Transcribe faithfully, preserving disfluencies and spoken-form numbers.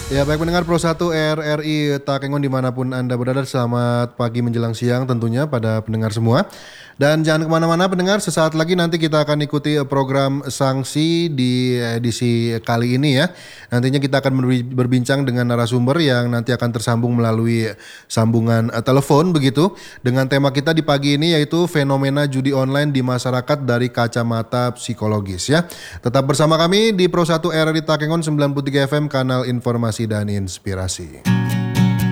Ya, baik pendengar Pro satu R R I Takengon dimanapun Anda berada, selamat pagi menjelang siang tentunya pada pendengar semua. Dan jangan kemana-mana pendengar, sesaat lagi nanti kita akan ikuti program sanksi di edisi kali ini ya. Nantinya kita akan berbi- berbincang dengan narasumber yang nanti akan tersambung melalui sambungan eh, telepon begitu. Dengan tema kita di pagi ini yaitu fenomena judi online di masyarakat dari kacamata psikologis ya. Tetap bersama kami di Pro satu R R I Takengon sembilan puluh tiga F M, kanal informasi dan inspirasi.